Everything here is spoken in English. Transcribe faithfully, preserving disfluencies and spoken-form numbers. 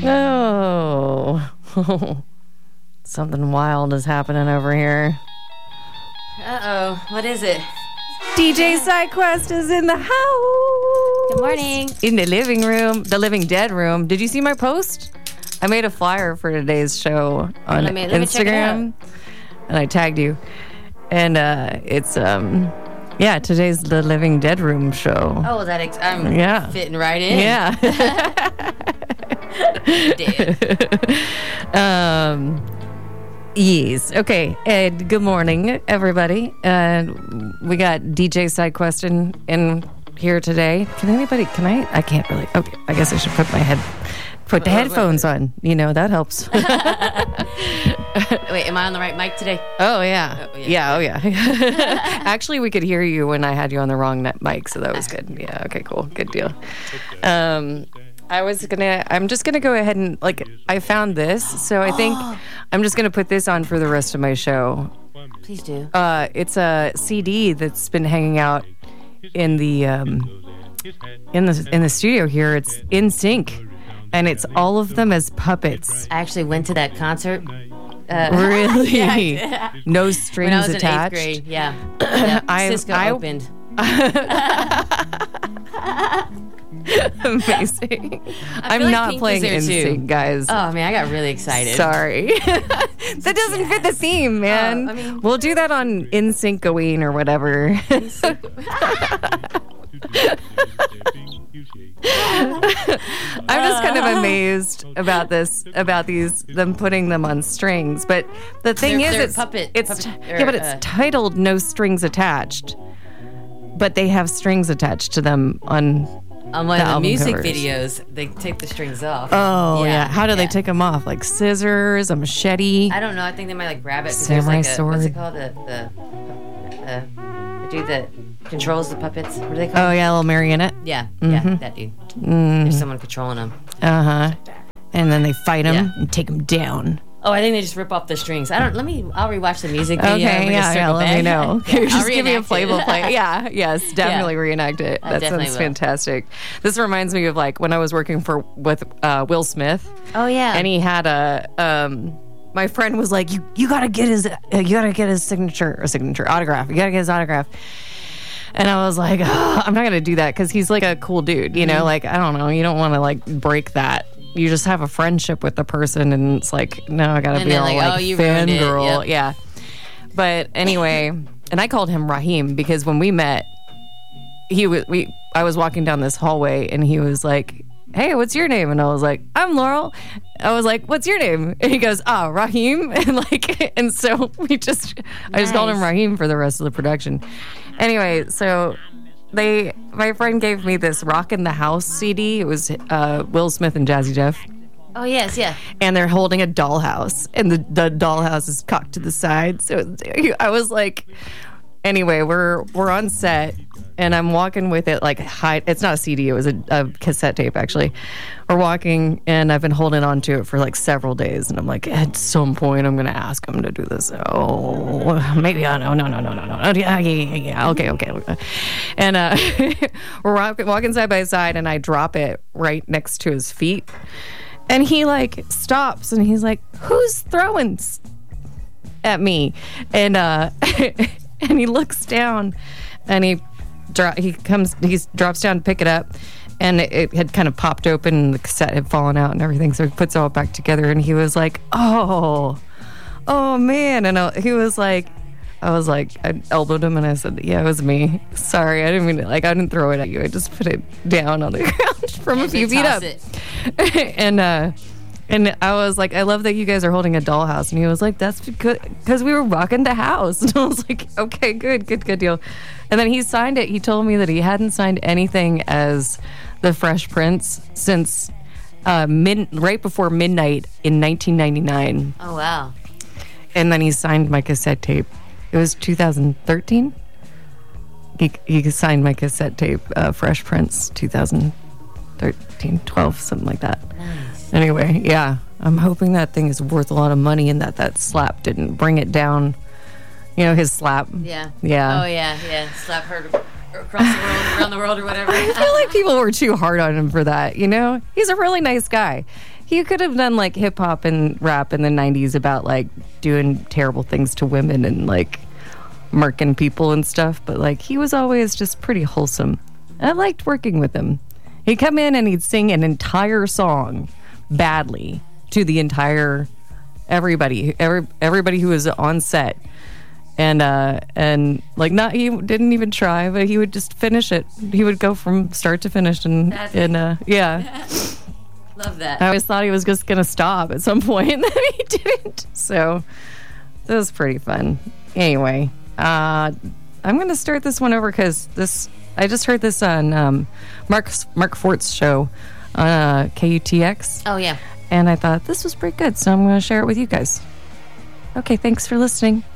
Oh. Something wild is happening over here. Uh-oh. What is it? D J SideQuest is in the house. Good morning. In the living room, the living dead room. Did you see my post? I made a flyer for today's show on let me, let Instagram. me check it out. And I tagged you. And uh, it's, um, yeah, today's the living dead room show. Oh, that ex- I'm yeah. fitting right in. Yeah. um, yes. Okay. And good morning, everybody. And we got D J SideQuest in, in here today. Can anybody? Can I? I can't really. Okay. I guess I should put my head. Put the headphones on. You know, that helps. Wait, am I on the right mic today? Oh, yeah. Oh, yeah. Yeah, oh, yeah. Actually, we could hear you when I had you on the wrong net mic, so that was good. Yeah, okay, cool. Good deal. Um, I was going to, I'm just going to go ahead and, like, I found this, so I think I'm just going to put this on for the rest of my show. Please do. Uh, it's a C D that's been hanging out in the, um, in the, in the studio here. It's In Sync. And it's all of them as puppets. I actually went to that concert. Uh, really? Yeah, no strings when I was attached. In eighth grade, yeah. yeah. I, Cisco I, opened. Amazing. I'm like not Pink playing was there In Sync, too. guys. Oh man, I got really excited. Sorry. That doesn't yes. fit the theme, man. Oh, I mean, we'll do that on In Syncoween or whatever. I'm just kind of amazed about this, about these, them putting them on strings. But the thing they're, is, they're it's puppet, it's puppet, or, yeah, but it's uh, titled "No Strings Attached," but they have strings attached to them on on one the of the album music covers. videos. They take the strings off. Oh yeah, yeah. How do yeah. they take them off? Like scissors, a machete? I don't know. I think they might like grab it. 'Cause Samurai there's like a, sword. What's it called? The the, the the dude that controls the puppets. What are they called? Oh yeah, a little marionette. Yeah, Mm-hmm. yeah, that dude. Mm. There's someone controlling them. Uh huh. And then they fight them Yeah. and take them down. Oh, I think they just rip off the strings. I don't. Let me. I'll rewatch the music video. Okay, and we yeah, just yeah. circle Let back. me know. Yeah, Just I'll give me a reenact play it. by play. Yeah, yes, definitely Yeah. reenact it. I That definitely sounds will. fantastic. This reminds me of like when I was working for with uh, Will Smith. Oh yeah. And he had a. Um, my friend was like, "You you gotta get his uh, you gotta get his signature or signature autograph. You gotta get his autograph." And I was like, oh, I'm not going to do that because he's like a cool dude, you know? Mm-hmm. Like, I don't know. You don't want to like break that. You just have a friendship with the person and it's like, no, I got to be all like, like oh, fangirl. Yep. Yeah. But anyway, and I called him Raheem because when we met, he was, we, I was walking down this hallway and he was like, hey, what's your name? And I was like, I'm Laurel. I was like, what's your name? And he goes, ah, oh, Raheem. And like, and so we just, nice. I just called him Raheem for the rest of the production. Anyway, so they, my friend gave me this Rockin' the House C D. It was uh, Will Smith and Jazzy Jeff. Oh yes, yeah. And they're holding a dollhouse, and the the dollhouse is cocked to the side. So I was like, anyway, we're we're on set, and I'm walking with it like high. It's not a C D; it was a, a cassette tape. Actually, we're walking, and I've been holding on to it for like several days, and I'm like, at some point, I'm gonna ask him to do this. Oh, maybe I no, no, no, no, no, no. Oh, yeah, yeah, yeah, yeah. Okay, okay. okay. And uh, we're walking, walking side by side, and I drop it right next to his feet, and he like stops, and he's like, "Who's throwing at me?" And uh, and he looks down, and he. Dro- he comes, he drops down to pick it up, and it, it had kind of popped open, and the cassette had fallen out and everything. So he puts it all back together, and he was like, "Oh, oh man!" And I, he was like, "I was like, I elbowed him, and I said, yeah, it was me. Sorry, I didn't mean to, like, I didn't throw it at you. I just put it down on the ground from a few feet up." and uh, and I was like, "I love that you guys are holding a dollhouse." And he was like, "That's because because we were rocking the house." And I was like, "Okay, good, good, good deal." And then he signed it. He told me that he hadn't signed anything as the Fresh Prince since uh, mid- right before midnight in nineteen ninety-nine. Oh, wow. And then he signed my cassette tape. It was two thousand thirteen. He, he signed my cassette tape, uh, Fresh Prince, two thousand thirteen, twelve, something like that. Nice. Anyway, yeah. I'm hoping that thing is worth a lot of money and that that slap didn't bring it down. You know, his slap. Yeah. Yeah. Oh, yeah, yeah. Slap hurt across the world, around the world, or whatever. I feel like people were too hard on him for that, you know? He's a really nice guy. He could have done like hip hop and rap in the nineties about like doing terrible things to women and like murking people and stuff, but like he was always just pretty wholesome. I liked working with him. He'd come in and he'd sing an entire song badly to the entire everybody, every, everybody who was on set. And uh, and like not he didn't even try, but he would just finish it. He would go from start to finish, and That's and uh, yeah. Love that. I always thought he was just gonna stop at some point, and then he didn't. So that was pretty fun. Anyway, uh, I'm gonna start this one over because this I just heard this on um, Mark Mark Fort's show on uh, K U T X. Oh yeah. And I thought this was pretty good, so I'm gonna share it with you guys. Okay, thanks for listening.